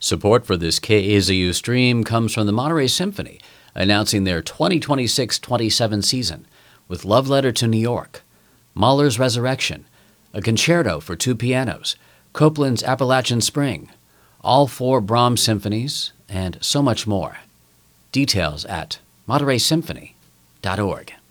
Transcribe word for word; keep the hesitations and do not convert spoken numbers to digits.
Support for this K A Z U stream comes from the Monterey Symphony, announcing their twenty twenty-six twenty-seven season with Love Letter to New York, Mahler's Resurrection, a concerto for two pianos, Copland's Appalachian Spring, all four Brahms symphonies, and so much more. Details at monterey symphony dot org.